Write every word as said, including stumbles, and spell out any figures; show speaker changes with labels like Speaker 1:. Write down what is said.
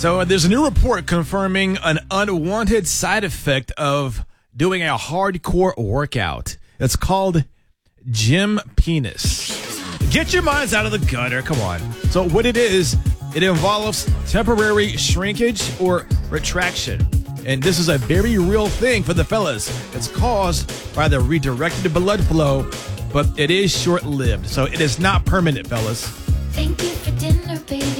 Speaker 1: So uh, there's a new report confirming an unwanted side effect of doing a hardcore workout. It's called gym penis. Get your minds out of the gutter. Come on. So what it is, it involves temporary shrinkage or retraction. And this is a very real thing for the fellas. It's caused by the redirected blood flow, but it is short-lived. So it is not permanent, fellas.
Speaker 2: Thank you for dinner, baby.